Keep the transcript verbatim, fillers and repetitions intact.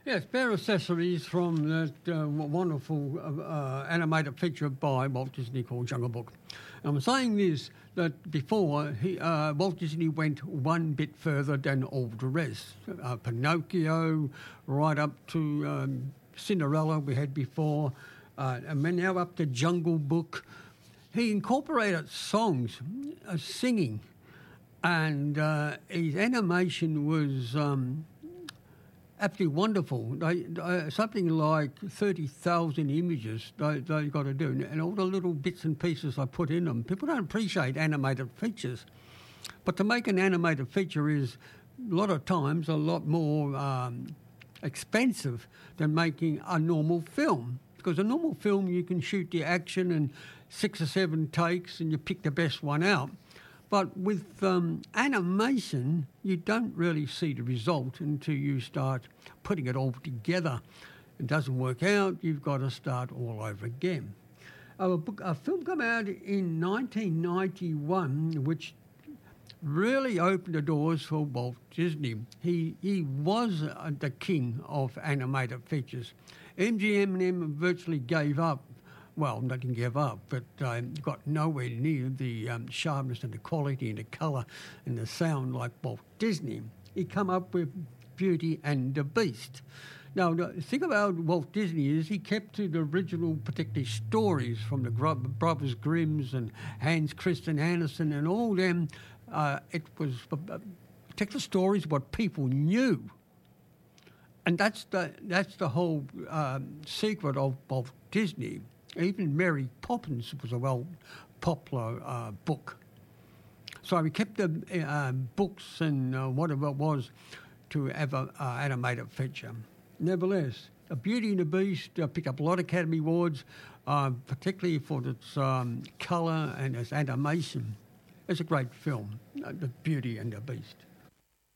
Yes, Bare Accessories from that uh, wonderful uh, uh, animated feature by Walt Disney called Jungle Book. And I'm saying this, that before, he, uh, Walt Disney went one bit further than all the rest. Uh, Pinocchio, right up to um, Cinderella we had before, uh, and we're now up to Jungle Book. He incorporated songs, uh, singing, and uh, his animation was... Um, absolutely wonderful. They, uh, something like thirty thousand images they, they got to do, and all the little bits and pieces I put in them. People don't appreciate animated features. But to make an animated feature is, a lot of times, a lot more um, expensive than making a normal film. Because a normal film, you can shoot the action in six or seven takes and you pick the best one out. But with um, animation, you don't really see the result until you start putting it all together. It doesn't work out, you've got to start all over again. A, book, a film came out in nineteen ninety-one, which really opened the doors for Walt Disney. He, he was uh, the king of animated features. M G M virtually gave up. Well, they didn't give up, but uh, got nowhere near the um, sharpness and the quality and the colour and the sound like Walt Disney. He come up with Beauty and the Beast. Now, the thing about Walt Disney is he kept to the original, particularly stories from the Gr- Brothers Grimms and Hans Christian Andersen and all them. Uh, it was uh, particular stories what people knew. And that's the, that's the whole um, secret of Walt Disney. Even Mary Poppins was a well popular uh, book. So we kept the uh, books and uh, whatever it was to have an uh, animated feature. Nevertheless, A Beauty and the Beast uh, picked up a lot of Academy Awards, uh, particularly for its um, colour and its animation. It's a great film, uh, The Beauty and the Beast.